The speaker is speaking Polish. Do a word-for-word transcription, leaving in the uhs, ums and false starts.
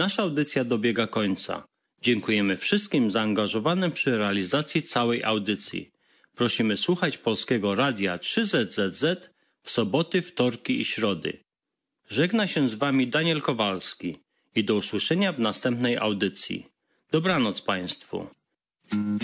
Nasza audycja dobiega końca. Dziękujemy wszystkim zaangażowanym przy realizacji całej audycji. Prosimy słuchać Polskiego Radia trzy Z Z Z w soboty, wtorki i środy. Żegna się z Wami Daniel Kowalski i do usłyszenia w następnej audycji. Dobranoc Państwu.